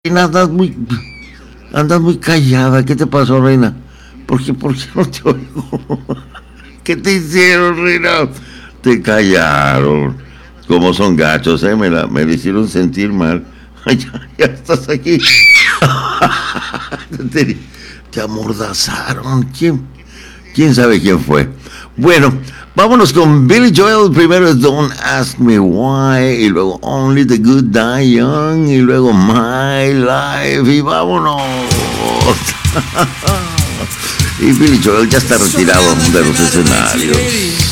andas muy callada. ¿Qué te pasó, reina? ¿Por qué no te oigo? ¿Qué te hicieron, reina? Te callaron. Como son gachos, me hicieron sentir mal. Ay, ya estás aquí. Te amordazaron. ¿Quién sabe quién fue? Bueno, vámonos con Billy Joel. Primero es Don't Ask Me Why, y luego Only the Good Die Young, y luego My Life, y vámonos. Y Billy Joel ya está retirado de los escenarios.